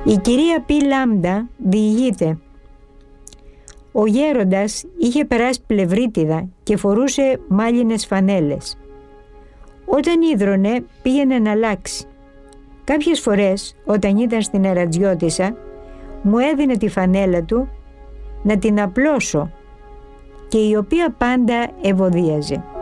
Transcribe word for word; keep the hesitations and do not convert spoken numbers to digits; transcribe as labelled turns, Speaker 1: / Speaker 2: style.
Speaker 1: Η κυρία Πι Λάμδα διηγείται: ο γέροντας είχε περάσει πλευρίτιδα και φορούσε μάλινες φανέλες. Όταν ίδρωνε πήγαινε να αλλάξει. Κάποιες φορές όταν ήταν στην Ερατζιώτισσα μου έδινε τη φανέλα του να την απλώσω και η οποία πάντα ευωδίαζε.